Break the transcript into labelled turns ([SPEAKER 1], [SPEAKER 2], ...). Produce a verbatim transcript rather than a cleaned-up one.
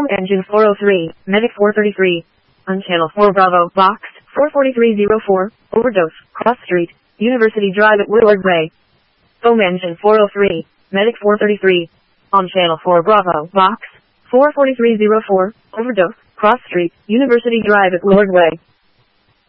[SPEAKER 1] Foam engine four oh three, medic four thirty-three. On channel four Bravo, box four forty-three oh four, overdose, cross street, University Drive at Willard Way. Foam engine four oh three, medic four thirty-three. On channel four Bravo, box four forty-three oh four, overdose, cross street, University Drive at Willard Way.